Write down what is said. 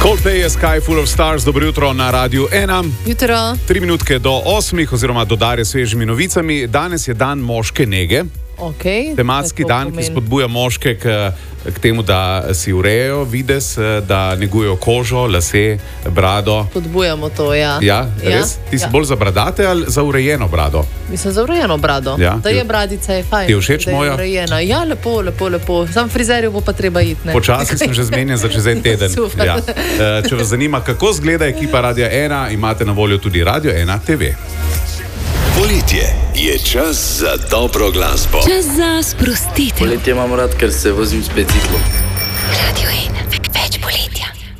Coldplay je Sky Full of Stars, dobro jutro na Radiu 1. Jutro. 3 minutke do 8, oziroma do Darje s svežimi novicami. Danes je dan moške nege. Okay. Tematski dan, ki spodbuja moške k temu, da si urejejo videz, da negujejo kožo, lase, brado. Spodbujamo to, ja. Ja, res? Ti si bolj za bradate ali za urejeno brado? Mislim, za urejeno brado. Ja. Da je bradica, je fajn. Ti je všeč da je moja? urejena. Ja, lepo. Sam frizerju bo pa treba iti, ne? Počasi sem že zmenjen za čez en teden. Super. Ja. Če vas zanima, kako izgleda ekipa Radia 1, imate na voljo tudi Radio 1 TV. Poletje je čas za dobro glasbo. Čas za sprostitev. Poletje imam rad, ker se vozim s biciklom. Radio 1.